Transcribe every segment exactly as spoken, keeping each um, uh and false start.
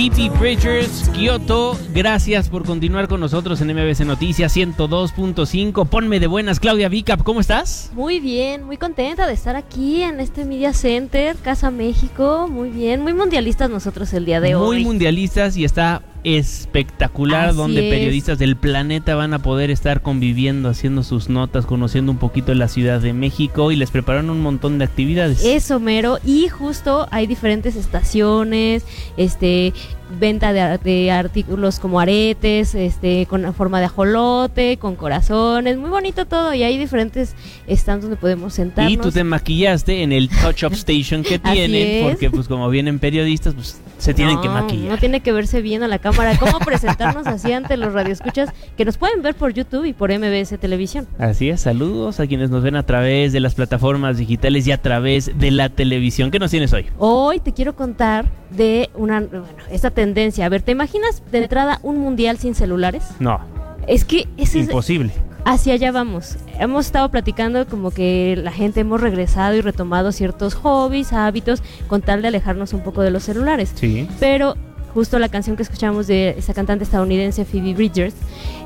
Phoebe Bridgers, Kyoto, gracias por continuar con nosotros en M B C Noticias ciento dos punto cinco. Ponme de buenas, Claudia Vicap, ¿cómo estás? Muy bien, muy contenta de estar aquí en este Media Center, Casa México, muy bien, muy mundialistas nosotros el día de muy hoy. Muy mundialistas y está espectacular. Así donde es. Periodistas del planeta van a poder estar conviviendo, haciendo sus notas, conociendo un poquito de la Ciudad de México y les prepararon un montón de actividades. Eso, mero, y justo hay diferentes estaciones, este, venta de, de artículos como aretes, este, con forma de ajolote, con corazones, muy bonito todo, y hay diferentes stands donde podemos sentarnos. Y tú te maquillaste en el touch-up station que tienen, porque pues como vienen periodistas, pues se tienen no, que maquillar. No tiene que verse bien a la cámara. ¿Cómo presentarnos así ante los radioescuchas que nos pueden ver por YouTube y por M B S Televisión? Así es, saludos a quienes nos ven a través de las plataformas digitales y a través de la televisión. ¿Qué nos tienes hoy? Hoy te quiero contar de una, bueno, esta tendencia. A ver, ¿te imaginas de entrada un mundial sin celulares? No. Es que es imposible. Hacia allá vamos. Hemos estado platicando como que la gente hemos regresado y retomado ciertos hobbies, hábitos, con tal de alejarnos un poco de los celulares. Sí. Pero justo la canción que escuchamos de esa cantante estadounidense Phoebe Bridgers,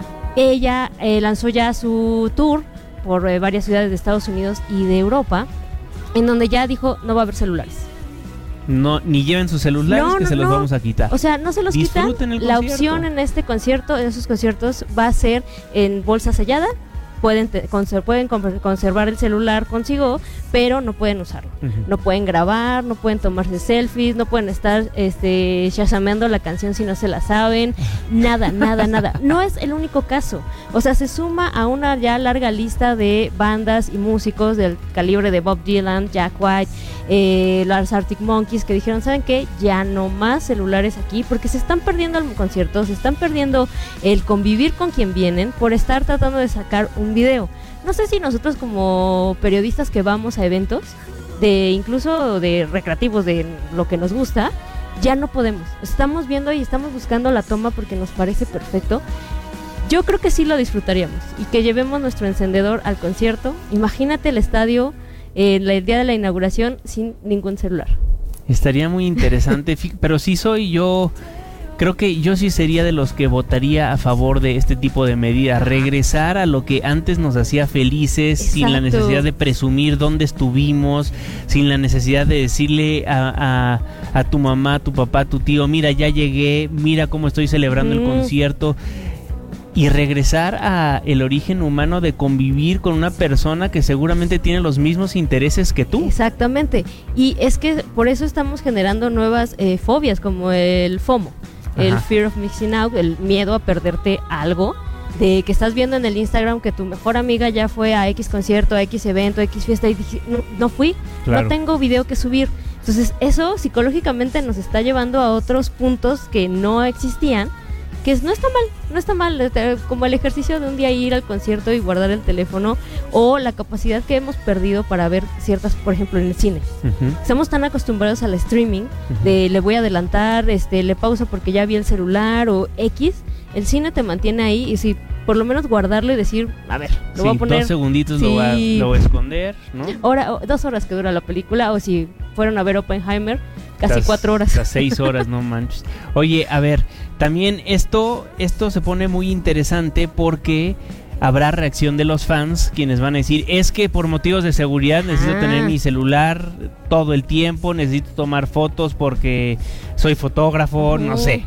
ella eh, lanzó ya su tour por eh, varias ciudades de Estados Unidos y de Europa, en donde ya dijo no va a haber celulares. No, ni lleven sus celulares, no, que no, se los no. vamos a quitar. O sea, no se los Disfruten quitan. El la concierto. Opción en este concierto, en esos conciertos, va a ser en bolsa sellada. Pueden, te, conser, pueden conservar el celular consigo, pero no pueden usarlo. Uh-huh. No pueden grabar, no pueden tomarse selfies, no pueden estar este, shazameando la canción si no se la saben. Nada, nada, nada. No es el único caso. O sea, se suma a una ya larga lista de bandas y músicos del calibre de Bob Dylan, Jack White, eh, los Arctic Monkeys, que dijeron, ¿saben qué? Ya no más celulares aquí, porque se están perdiendo el concierto, se están perdiendo el convivir con quien vienen por estar tratando de sacar un video. No sé si nosotros como periodistas que vamos a eventos, de incluso de recreativos, de lo que nos gusta, ya no podemos. Estamos viendo y estamos buscando la toma porque nos parece perfecto. Yo creo que sí lo disfrutaríamos y que llevemos nuestro encendedor al concierto. Imagínate el estadio eh, el día de la inauguración sin ningún celular. Estaría muy interesante, pero sí soy yo... Creo que yo sí sería de los que votaría a favor de este tipo de medidas. Regresar a lo que antes nos hacía felices. Exacto. Sin la necesidad de presumir dónde estuvimos, sin la necesidad de decirle a, a, a tu mamá, a tu papá, a tu tío, mira, ya llegué, mira cómo estoy celebrando mm. el concierto. Y regresar a el origen humano de convivir con una persona que seguramente tiene los mismos intereses que tú. Exactamente. Y es que por eso estamos generando nuevas eh, fobias como el FOMO. El Ajá. Fear of Missing Out, el miedo a perderte algo, de que estás viendo en el Instagram que tu mejor amiga ya fue a X concierto, a X evento, a X fiesta y dije, no, no fui, claro. no tengo video que subir. Entonces eso psicológicamente nos está llevando a otros puntos que no existían, que no está mal, no está mal, como el ejercicio de un día ir al concierto y guardar el teléfono, o la capacidad que hemos perdido para ver ciertas, por ejemplo en el cine. Uh-huh. Estamos tan acostumbrados al streaming, uh-huh. de le voy a adelantar, este, le pauso porque ya vi el celular o X. El cine te mantiene ahí y si por lo menos guardarlo y decir, a ver, lo sí, voy a poner dos segunditos, sí, lo, va, lo voy a esconder, ¿no? Hora, o, dos horas que dura la película, o si fueron a ver Oppenheimer, casi las, cuatro horas. Las seis horas, no manches. Oye, a ver, también esto, esto se pone muy interesante porque habrá reacción de los fans, quienes van a decir, es que por motivos de seguridad necesito ah. tener mi celular todo el tiempo, necesito tomar fotos porque soy fotógrafo, no, no sé.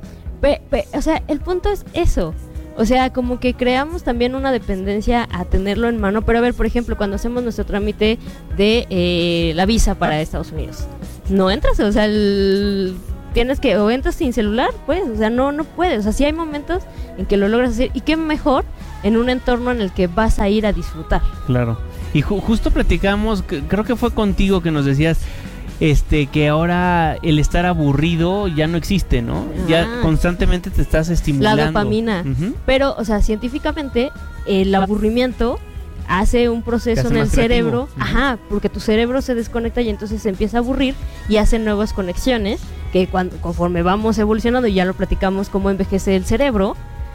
Pe, pe, o sea, el punto es eso. O sea, como que creamos también una dependencia a tenerlo en mano. Pero a ver, por ejemplo, cuando hacemos nuestro trámite de eh, la visa para Estados Unidos, no entras, o sea, el, tienes que, o entras sin celular, pues, o sea, no, no puedes. O sea, sí hay momentos en que lo logras hacer. Y qué mejor en un entorno en el que vas a ir a disfrutar. Claro. Y ju- justo platicamos, que, creo que fue contigo que nos decías... Este, que ahora el estar aburrido ya no existe, ¿no? Ah. Ya constantemente te estás estimulando. La dopamina. Uh-huh. Pero, o sea, científicamente, el aburrimiento hace un proceso hace en el cerebro. Uh-huh. Ajá, porque tu cerebro se desconecta y entonces se empieza a aburrir y hace nuevas conexiones que cuando, conforme vamos evolucionando, y ya lo platicamos cómo envejece el cerebro,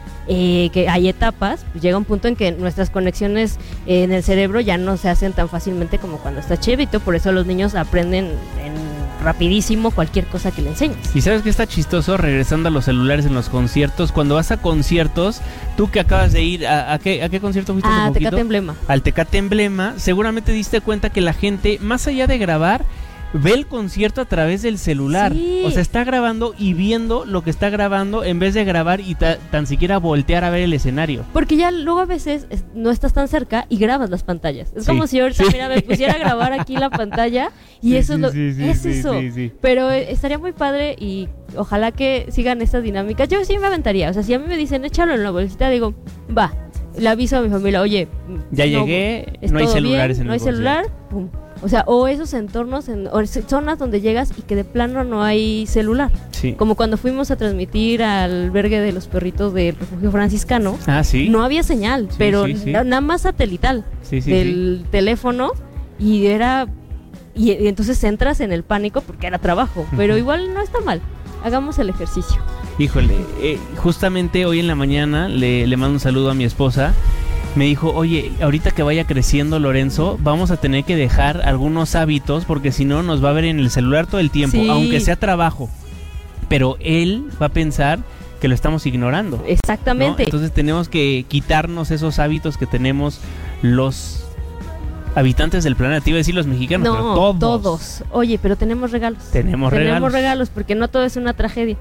eh, que hay etapas, pues llega un punto en que nuestras conexiones eh, en el cerebro ya no se hacen tan fácilmente como cuando estás chavito. Por eso los niños aprenden en rapidísimo cualquier cosa que le enseñes. Y ¿sabes qué está chistoso? Regresando a los celulares en los conciertos, cuando vas a conciertos, tú que acabas de ir, ¿a, a, qué, a qué concierto fuiste hace Ah, poquito? Tecate Emblema. Al Tecate Emblema, seguramente diste cuenta que la gente, más allá de grabar, ve el concierto a través del celular. Sí. O sea, está grabando y viendo lo que está grabando en vez de grabar y ta, tan siquiera voltear a ver el escenario. Porque ya luego a veces es, no estás tan cerca y grabas las pantallas. Es Sí. como si ahorita, Sí. mira, me pusiera a grabar aquí la pantalla y Sí, eso sí, es lo sí, sí, es sí, eso. sí, sí. Pero eh, estaría muy padre y ojalá que sigan estas dinámicas. Yo sí me aventaría. O sea, si a mí me dicen échalo en la bolsita, digo, va. Le aviso a mi familia, oye, Ya no, llegué, ¿es no hay todo celulares bien? en el No hay celular, pum. O sea, o esos entornos, en, o zonas donde llegas y que de plano no hay celular. Sí. Como cuando fuimos a transmitir al albergue de los perritos del refugio franciscano. Ah, sí. No había señal, Sí, pero sí, sí. na- nada más satelital Sí, sí, del teléfono y era y, y entonces entras en el pánico porque era trabajo, pero Ujú. igual no está mal. Hagamos el ejercicio. Híjole, eh, justamente hoy en la mañana le, le mando un saludo a mi esposa. Me dijo, oye, ahorita que vaya creciendo Lorenzo, vamos a tener que dejar algunos hábitos porque si no nos va a ver en el celular todo el tiempo, Sí. aunque sea trabajo. Pero él va a pensar que lo estamos ignorando, ¿no? Exactamente. Entonces tenemos que quitarnos esos hábitos que tenemos los habitantes del planeta. Te iba a decir los mexicanos, pero No, todos. todos. Oye, pero tenemos regalos. Tenemos regalos. Tenemos regalos porque no todo es una tragedia.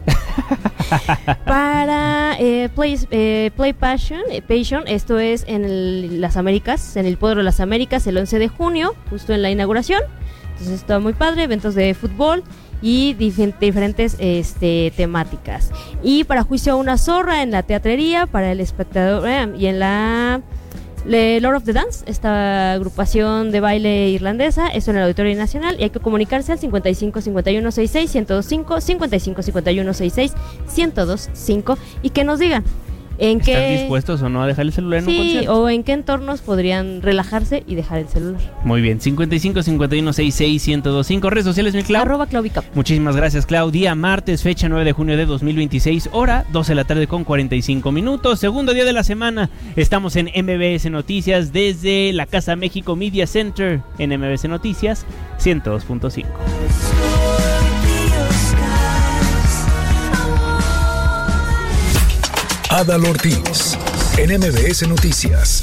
Para eh, Play, eh, Play Passion, eh, Passion, esto es en el- las Américas, en el Pueblo de las Américas, el once de junio, justo en la inauguración. Entonces está muy padre, eventos de fútbol y dif- diferentes este, temáticas. Y para Juicio a una zorra en la teatrería, para el espectador eh, y en la Le Lord of the Dance, esta agrupación de baile irlandesa, esto en el Auditorio Nacional, y hay que comunicarse al cincuenta y cinco cincuenta y uno sesenta y seis ciento veinticinco, cincuenta y cinco cincuenta y uno sesenta y seis ciento veinticinco, y que nos digan en ¿Están qué dispuestos o no a dejar el celular en un sí, concierto? o en qué entornos podrían relajarse y dejar el celular. Muy bien, cincuenta y cinco cincuenta y uno sesenta y seis ciento veinticinco, redes sociales, mi Clau. Arroba Claubica. Muchísimas gracias, Clau. Día martes, fecha nueve de junio de dos mil veintiséis, hora doce de la tarde con cuarenta y cinco minutos, segundo día de la semana. Estamos en M B S Noticias desde la Casa México Media Center en M B S Noticias ciento dos punto cinco. Adal Ortiz, en M B S Noticias.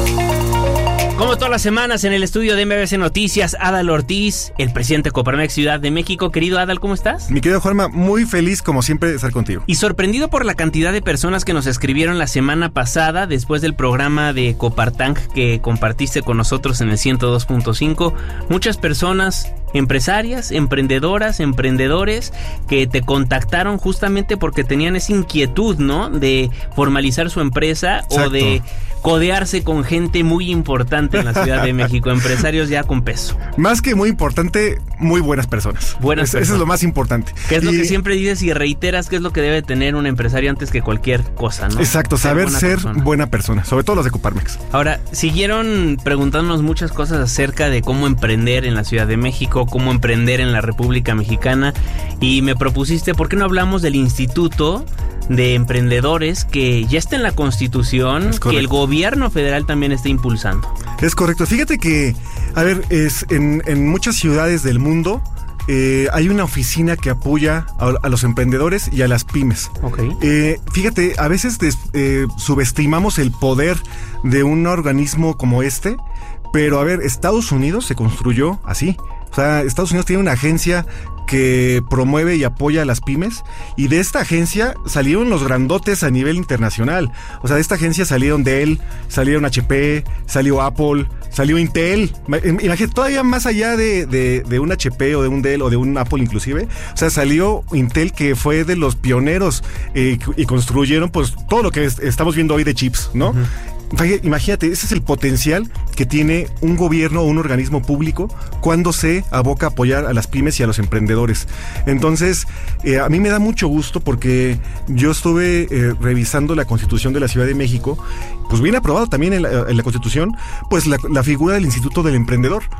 Como todas las semanas en el estudio de M B S Noticias, Adal Ortiz, el presidente de Coparmex Ciudad de México. Querido Adal, ¿cómo estás? Mi querido Juanma, muy feliz como siempre de estar contigo. Y sorprendido por la cantidad de personas que nos escribieron la semana pasada después del programa de Copartank que compartiste con nosotros en el ciento dos punto cinco. Muchas personas, empresarias, emprendedoras, emprendedores que te contactaron justamente porque tenían esa inquietud, ¿no? De formalizar su empresa. Exacto. O de codearse con gente muy importante en la Ciudad de México, empresarios ya con peso. Más que muy importante, muy buenas personas. Buenas es, personas. Eso es lo más importante. Que es y... lo que siempre dices y reiteras que es lo que debe tener un empresario antes que cualquier cosa, ¿no? Exacto, ser saber buena ser persona. buena persona, sobre todo los de Coparmex. Ahora, siguieron preguntándonos muchas cosas acerca de cómo emprender en la Ciudad de México, cómo emprender en la República Mexicana, y me propusiste, ¿por qué no hablamos del Instituto de Emprendedores que ya está en la Constitución, que el gobierno federal también está impulsando? Es correcto. Fíjate que, a ver, es en, en muchas ciudades del mundo eh, hay una oficina que apoya a, a los emprendedores y a las pymes. Okay. Eh, fíjate, a veces des, eh, subestimamos el poder de un organismo como este, pero a ver, Estados Unidos se construyó así. O sea, Estados Unidos tiene una agencia que promueve y apoya a las pymes, y de esta agencia salieron los grandotes a nivel internacional. O sea, de esta agencia salieron Dell, salieron H P, salió Apple, salió Intel. Imagínate, todavía más allá de, de, de un H P o de un Dell o de un Apple inclusive, o sea, salió Intel, que fue de los pioneros eh, y construyeron pues todo lo que es, estamos viendo hoy de chips, ¿no? Uh-huh. Imagínate, ese es el potencial que tiene un gobierno o un organismo público cuando se aboca a apoyar a las pymes y a los emprendedores. Entonces, eh, a mí me da mucho gusto porque yo estuve eh, revisando la Constitución de la Ciudad de México, pues viene aprobado también en la, en la Constitución, pues la, la figura del Instituto del Emprendedor.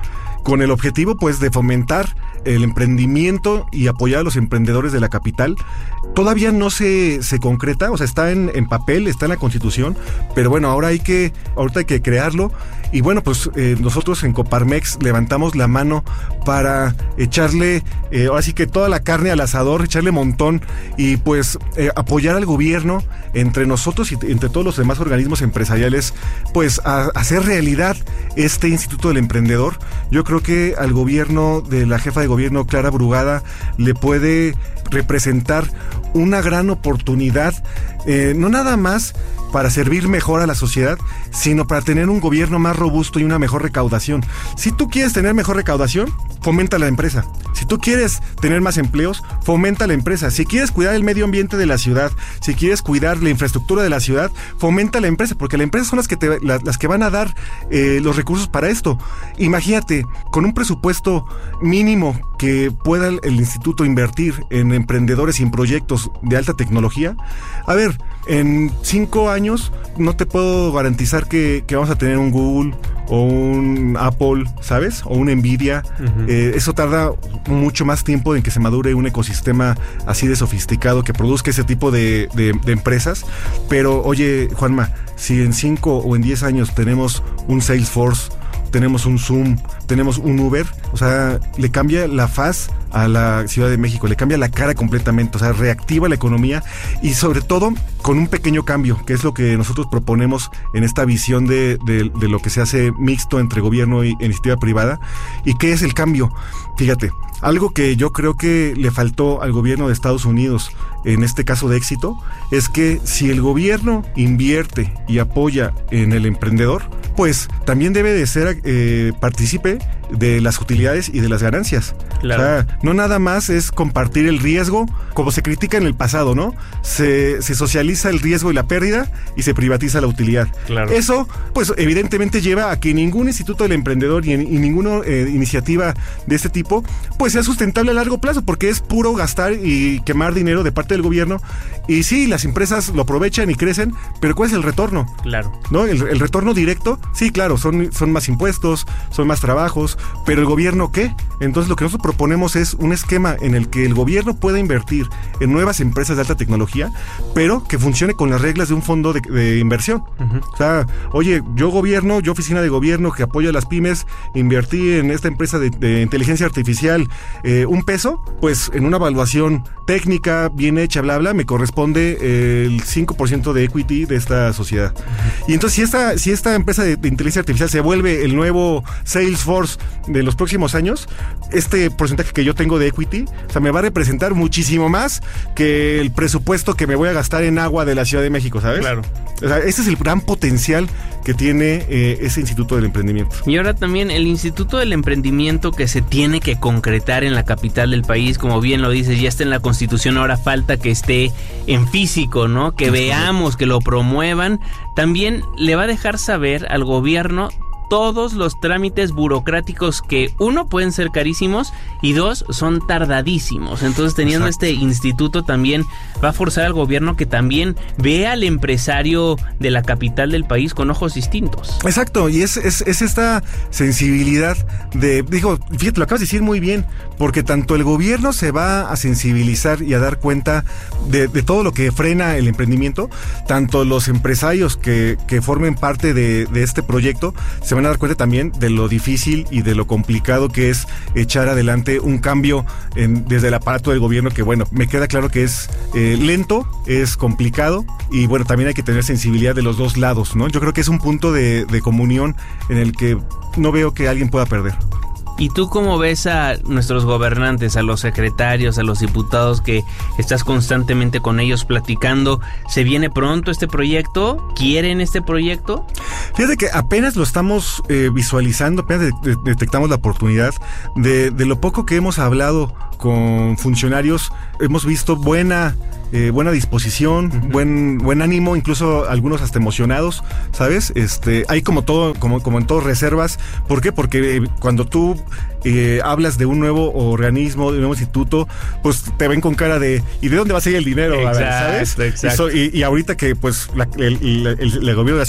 con el objetivo pues de fomentar el emprendimiento y apoyar a los emprendedores de la capital. Todavía no se, se concreta, o sea, está en, en papel, está en la Constitución, pero bueno, ahora hay que, ahorita hay que crearlo. Y bueno, pues eh, nosotros en Coparmex levantamos la mano para echarle, eh, ahora sí que toda la carne al asador, echarle montón y pues eh, apoyar al gobierno entre nosotros y entre todos los demás organismos empresariales, pues a, a hacer realidad este Instituto del Emprendedor. Yo creo que al gobierno de la jefa de gobierno, Clara Brugada, le puede representar una gran oportunidad, eh, no nada más para servir mejor a la sociedad, sino para tener un gobierno más robusto y una mejor recaudación. Si tú quieres tener mejor recaudación, fomenta la empresa. Si tú quieres tener más empleos, fomenta la empresa. Si quieres cuidar el medio ambiente de la ciudad, si quieres cuidar la infraestructura de la ciudad, fomenta la empresa, porque las empresas son las que, te, las, las que van a dar eh, los recursos para esto. Imagínate, con un presupuesto mínimo que pueda el, el instituto invertir en emprendedores y en proyectos de alta tecnología, a ver, en cinco años no te puedo garantizar que, que vamos a tener un Google o un Apple, ¿sabes? O un Nvidia. Uh-huh. Eh, eso tarda mucho más tiempo en que se madure un ecosistema así de sofisticado que produzca ese tipo de, de, de empresas. Pero oye, Juanma, si en cinco o en diez años tenemos un Salesforce, tenemos un Zoom, tenemos un Uber, o sea, le cambia la faz a la Ciudad de México, le cambia la cara completamente, o sea, reactiva la economía y sobre todo con un pequeño cambio, que es lo que nosotros proponemos en esta visión de, de, de lo que se hace mixto entre gobierno y iniciativa privada. ¿Y qué es el cambio? Fíjate, algo que yo creo que le faltó al gobierno de Estados Unidos en este caso de éxito, es que si el gobierno invierte y apoya en el emprendedor, pues también debe de ser eh, partícipe de las utilidades y de las ganancias. Claro. O sea, no nada más es compartir el riesgo, como se critica en el pasado, ¿no? Se, se socializa el riesgo y la pérdida y se privatiza la utilidad. Claro. Eso, pues evidentemente lleva a que ningún instituto del emprendedor y, y ninguna eh, iniciativa de este tipo, pues sea sustentable a largo plazo, porque es puro gastar y quemar dinero de parte del gobierno. Y sí, las empresas lo aprovechan y crecen, pero ¿cuál es el retorno? Claro. ¿No? El, el retorno directo, sí, claro, son, son más impuestos, son más trabajos, pero ¿el gobierno qué? Entonces lo que nosotros proponemos es un esquema en el que el gobierno pueda invertir en nuevas empresas de alta tecnología, pero que funcione con las reglas de un fondo de, de inversión. Uh-huh. O sea, oye, yo gobierno, yo oficina de gobierno que apoya a las pymes, invertí en esta empresa de, de inteligencia artificial eh, un peso, pues en una evaluación técnica bien hecha, bla, bla, me corresponde eh, el cinco por ciento de equity de esta sociedad. Uh-huh. Y entonces si esta, si esta empresa de, de inteligencia artificial se vuelve el nuevo Salesforce de los próximos años, este porcentaje que yo tengo de equity, o sea, me va a representar muchísimo más que el presupuesto que me voy a gastar en agua de la Ciudad de México, ¿sabes? Claro. O sea, ese es el gran potencial que tiene eh, ese Instituto del Emprendimiento. Y ahora también el Instituto del Emprendimiento que se tiene que concretar en la capital del país, como bien lo dices, ya está en la Constitución, ahora falta que esté en físico, ¿no? Que veamos, que lo promuevan. También le va a dejar saber al gobierno todos los trámites burocráticos que, uno, pueden ser carísimos y dos, son tardadísimos. Entonces, teniendo Exacto. este instituto también va a forzar al gobierno que también vea al empresario de la capital del país con ojos distintos. Exacto, y es, es, es esta sensibilidad de, digo, fíjate, lo acabas de decir muy bien, porque tanto el gobierno se va a sensibilizar y a dar cuenta de, de todo lo que frena el emprendimiento, tanto los empresarios que, que formen parte de, de este proyecto se van a dar cuenta también de lo difícil y de lo complicado que es echar adelante un cambio en, desde el aparato del gobierno, que bueno, me queda claro que es eh, lento, es complicado y bueno, también hay que tener sensibilidad de los dos lados, ¿no? Yo creo que es un punto de, de comunión en el que no veo que alguien pueda perder. ¿Y tú cómo ves a nuestros gobernantes, a los secretarios, a los diputados que estás constantemente con ellos platicando? ¿Se viene pronto este proyecto? ¿Quieren este proyecto? Fíjate que apenas lo estamos eh, visualizando, apenas de, de, detectamos la oportunidad. De, de lo poco que hemos hablado con funcionarios, hemos visto buena... Eh, buena disposición, uh-huh. buen buen ánimo, incluso algunos hasta emocionados, ¿sabes? Este, hay como todo, como, como en todo reservas. ¿Por qué? Porque eh, cuando tú eh, hablas de un nuevo organismo, de un nuevo instituto, pues te ven con cara de ¿y de dónde va a salir el dinero? Exacto, a ver, ¿sabes? Exacto. Y, so, y, y ahorita que pues la, el, el, el, el gobierno de la